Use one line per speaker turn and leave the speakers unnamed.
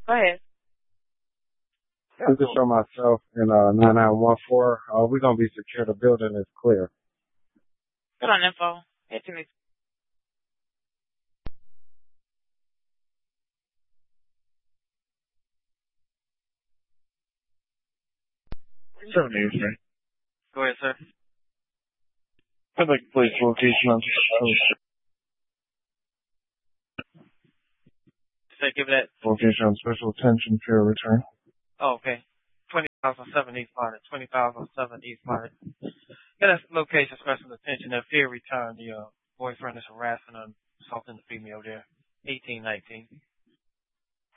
Go ahead.
I can show myself in 9914. We're going to be secure. The building is clear.
Put on info. Hit to me.
73.
Go ahead, sir.
I'd like to place location on
Say, give that.
location on special attention for your return.
Oh, okay. 20,007 East Market. 20,007 East Market. Yeah, that's location special attention. If fear return, the boyfriend is harassing and assaulting the female there. 1819.